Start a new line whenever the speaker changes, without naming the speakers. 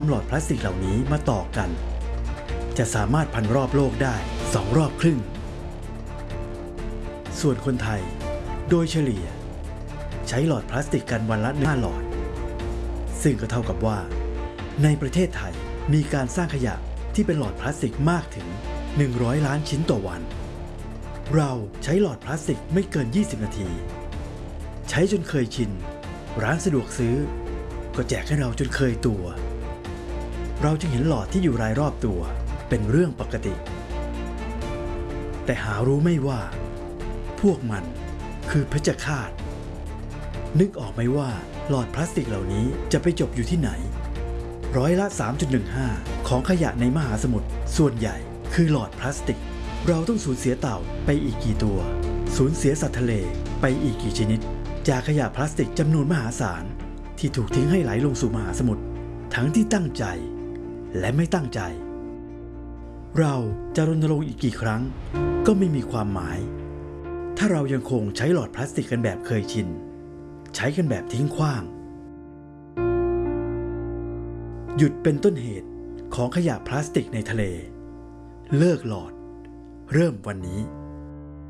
หลอดพลาสติกเหล่านี้มาต่อกันจะสามารถพันรอบโลกได้2 รอบครึ่งส่วนคนไทยโดยเฉลี่ยใช้หลอดพลาสติกกันวันละ5 หลอดซึ่งก็เท่ากับว่าในประเทศไทยมีการสร้างขยะที่เป็นหลอดพลาสติกมากถึง100 ล้านชิ้นต่อวันเราใช้หลอดพลาสติกไม่เกิน20 นาทีใช้จนเคยชินร้านสะดวกซื้อก็แจกให้เราจนเคยตัวเราจึงเห็นหลอดที่อยู่รายรอบตัวเป็นเรื่องปกติแต่หารู้ไม่ว่าพวกมันคือเพชฌฆาตนึกออกไหมว่าหลอดพลาสติกเหล่านี้จะไปจบอยู่ที่ไหนร้อยละ 3.15 ของขยะในมหาสมุทรส่วนใหญ่คือหลอดพลาสติกเราต้องสูญเสียเต่าไปอีกกี่ตัวสูญเสียสัตว์ทะเลไปอีกกี่ชนิดจากขยะพลาสติกจำนวนมหาศาลที่ถูกทิ้งให้ไหลลงสู่มหาสมุทรทั้งที่ตั้งใจและไม่ตั้งใจเราจะรณรงค์อีกกี่ครั้งก็ไม่มีความหมายถ้าเรายังคงใช้หลอดพลาสติกกันแบบเคยชินใช้กันแบบทิ้งขว้างหยุดเป็นต้นเหตุของขยะพลาสติกในทะเลเลิกหลอดเริ่มวันนี้